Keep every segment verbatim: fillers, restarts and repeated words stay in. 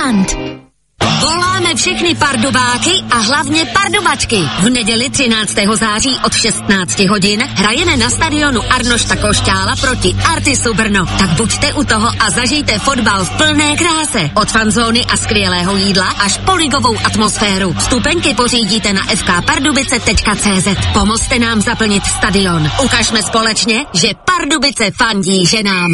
Fand. Voláme všechny pardubáky a hlavně pardubačky. V neděli třináctého září od šestnácti hodin hrajeme na stadionu Arnošta Košťála proti Artisu Brno. Tak buďte u toho a zažijte fotbal v plné kráse. Od fanzóny a skvělého jídla až po ligovou atmosféru. Vstupenky pořídíte na f k pardubice tečka c z. Pomozte nám zaplnit stadion. Ukažme společně, že Pardubice fandí ženám.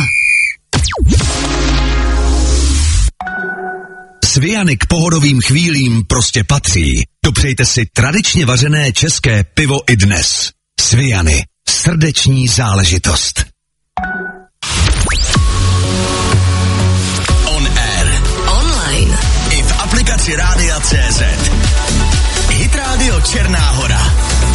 Sviany k pohodovým chvílím prostě patří. Dopřejte si tradičně vařené české pivo i dnes. Sviany. Srdeční záležitost. On air. Online. I v aplikaci Rádia tečka cé zet. Hit Radio Černá Hora.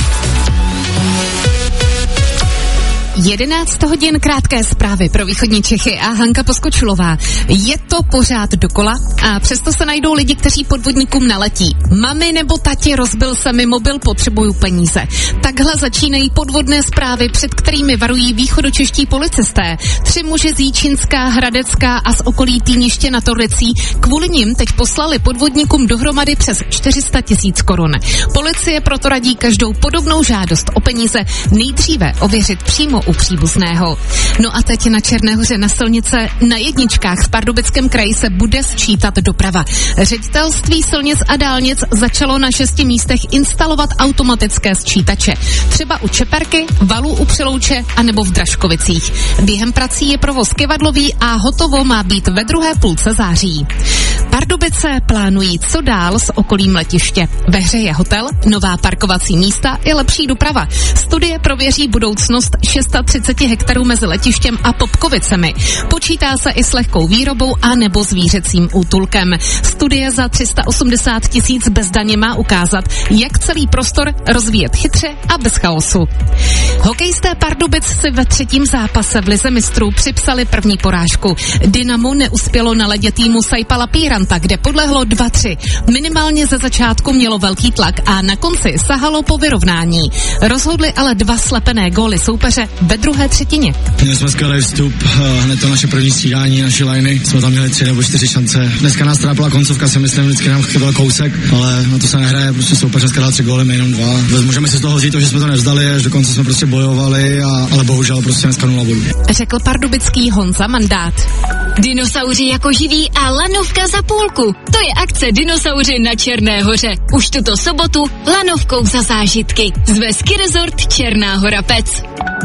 jedenáct hodin krátké zprávy pro východní Čechy a Hanka Poskočilová. Je to pořád dokola a přesto se najdou lidi, kteří podvodníkům naletí. Mami nebo tati, rozbil se mi mobil, potřebuju peníze. Takhle začínají podvodné zprávy, před kterými varují východočeští policisté. Tři muži z Jíčínská, Hradecká a z okolí Týniště nad Orlicí kvůli nim teď poslali podvodníkům dohromady přes čtyři sta tisíc korun. Policie proto radí každou podobnou žádost o peníze nejdříve ověřit přímo u příbuzného. No a teď na Černé Hoře na silnice na jedničkách v Pardubickém kraji se bude sčítat doprava. Ředitelství silnic a dálnic začalo na šesti místech instalovat automatické sčítače. Třeba u Čeperky, Valů u Přelouče a nebo v Dražkovicích. Během prací je provoz kyvadlový a hotovo má být ve druhé půlce září. Pardubice plánují co dál s okolím letiště. Ve hře je hotel, nová parkovací místa i lepší doprava. Studie prověří budoucnost třicet šest hektarů mezi letištěm a Popkovicemi. Počítá se i s lehkou výrobou a nebo zvířecím útulkem. Studie za tři sta osmdesát tisíc bez daně má ukázat, jak celý prostor rozvíjet chytře a bez chaosu. Hokejisté Pardubic si ve třetím zápase v lize mistrů připsali první porážku. Dynamo neuspělo na ledě týmu Saipala Píranta, kde podlehlo dva tři. Minimálně ze začátku mělo velký tlak a na konci sahalo po vyrovnání. Rozhodli ale dva slepené góly soupeře ve druhé třetině. Měli jsme skvělý vstup, hned to naše první střídání, naší liny. Jsme tam měli tři nebo čtyři šance. Dneska nás trápila koncovka, si myslím, vždycky nám chyběl kousek, ale na to se nehraje, prostě soupeř dneska dal tři góly, my jenom dva. Můžeme si z toho říct to, že jsme to nevzdali, až do konce jsme prostě bojovali, a, ale bohužel prostě dneska nula bodů. Řekl pardubický Honza Mandát. Dinosauři jako živí a lanovka za půlku. To je akce Dinosauři na Černé Hoře. Už tuto sobotu lanovkou za zážitky. Zve Ski Resort Černá Hora Pec.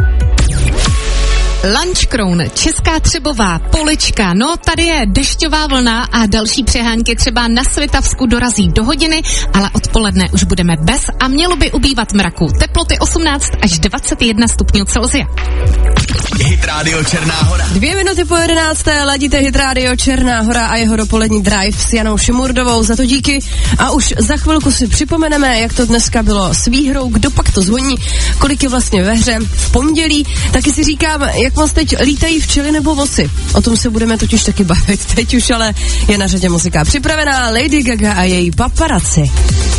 Lunch Crown, Česká Třebová, Polička, no tady je dešťová vlna a další přehánky třeba na Svitavsku dorazí do hodiny, ale odpoledne už budeme bez a mělo by ubývat mraku. Teploty osmnáct až dvacet jedna stupňů Celsia. Hit Radio Černá Hora. Dvě minuty po jedenácté ladíte Hit Radio Černá Hora a jeho dopolední drive s Janou Šimurdovou, za to díky. A už za chvilku si připomeneme, jak to dneska bylo s výhrou, kdo pak to zvoní, kolik je vlastně ve hře v pondělí. Taky si říkám, jak vás teď lítají včely nebo vosy. O tom se budeme totiž taky bavit. Teď už ale je na řadě muzika připravená, Lady Gaga a její Paparazzi.